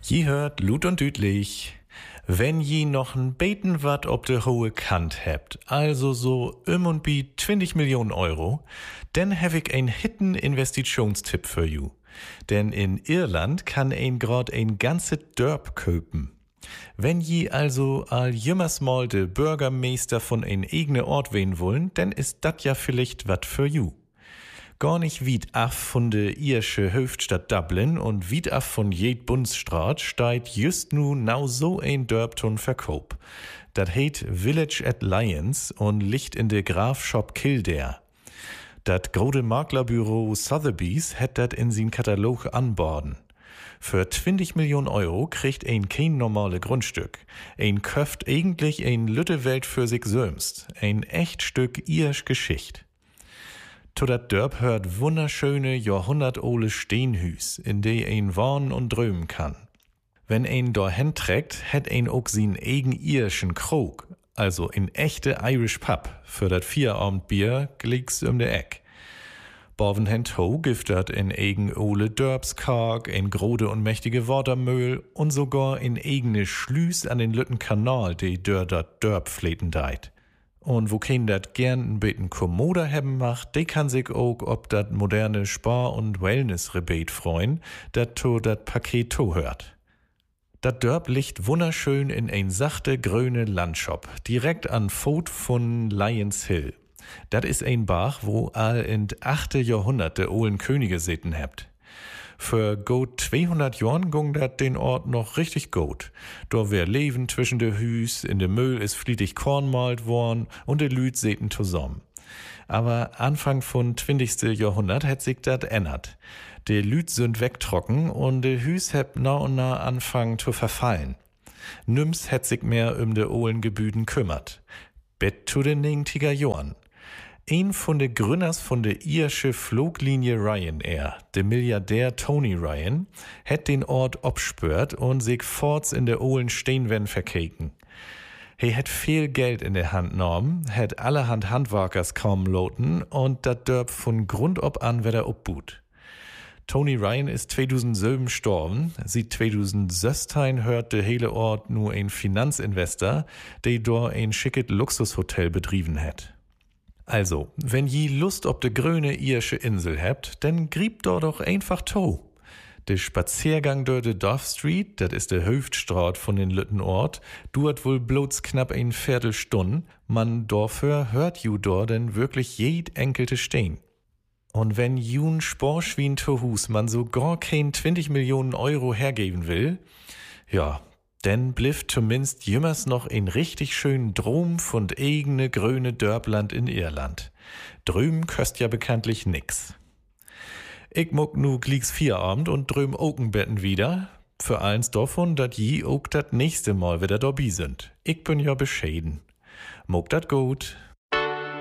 Je hört Lut und Düdlich. Wenn je noch n beten wat ob de hohe Kant hebt, also so und bi 20 Millionen Euro, dann hab ich ein hitten Investitionstipp für you. Denn in Irland kann ein grad ein ganze Dörp köpen. Wenn je also all jümmers mal de Bürgermeister von ein eigene Ort wehen wollen, dann ist dat ja vielleicht wat für you. Gar nicht weit af von de irsche Hauptstadt Dublin und weit af von jed Bundesstraat steigt just nu nau so ein Dörpton Verkauf. Dat heet Village at Lyons und liegt in de Grafschap Kildare. Dat grode Maklerbüro Sotheby's het dat in sin Katalog anborden. Für 20 Millionen Euro kriegt ein kein normale Grundstück. Ein köft eigentlich ein lütte Welt für sich sömst. Ein echt Stück irsch Geschicht. Zu dat Dörp hört wunderschöne, jahrhundertole Steenhüs, in de ein warnen und drömen kann. Wenn ein dorthin trägt, hätt ein auch sin eigen irischen Krog, also in echte Irish Pub, für dat Vierabendbier glicks um de Eck. Boven hent ho gift dat in eigen ole Dörpskarg, ein grode und mächtige Watermühl und sogar in eigene Schlüs an den Lütten Kanal, de dör dat Dörp fleten deit. Und wo kein dat gern ein bisschen kommoder haben macht, de kann sich auch ob dat moderne Spar- und Wellness-Rebate freuen, dat to dat Paket to hört. Dat Dörp liegt wunderschön in ein sachte grüne Landschap, direkt an Foot von Lyons Hill. Dat is ein Bach, wo all in 8. Jahrhundert de ohlen Könige sitten hebt. Für gut 200 Jahren ging dat den Ort noch richtig gut. Da wär Leben zwischen de Hüs, in de Müll is flietig Korn malt worden und de Lüt säten zusammen. Aber Anfang von 20. Jahrhundert hat sich dat ändert. De Lüt sind wegtrocken und de Hüs heb nah und nah anfangen zu verfallen. Nüms hat sich mehr de ohlen Gebüden kümmert. Bet zu den 90er Jahren. Ein von de Gründers von de irsche Fluglinie Ryanair, de Milliardär Tony Ryan, hätt den Ort obspört und sich forts in de ohlen Steinwänn verkeken. He hätt viel Geld in der Hand genommen, hätt allerhand Handwerkers kaum loten und dat Dörp von Grund ob an wieder obbuht. Tony Ryan ist 2007 gestorben. Seit 2016 hört de hele Ort nur ein Finanzinvestor, der dort ein schicket Luxushotel betrieben hat. Also, wenn je Lust ob de grüne irsche Insel habt, dann griebt dort doch einfach to. De Spaziergang durch de Duff Street, dat ist de Hauptstraat von den Lüttenort, duert wohl bloß knapp ein Viertelstunde, man dafür hört ju dort denn wirklich jed enkelte stehen. Und wenn jun Sporschwien to Hus man so gar kein 20 Millionen Euro hergeben will, ja, denn blifft zumindest jümmers noch ein richtig schönen Drom von eigene grüne Dörpland in Irland. Drüben köst ja bekanntlich nix. Ich muck nu glieks Vierabend und drüben Okenbetten wieder, für eins davon, dat je ook dat nächste Mal wieder dabei sind. Ich bin ja bescheiden. Muck dat gut.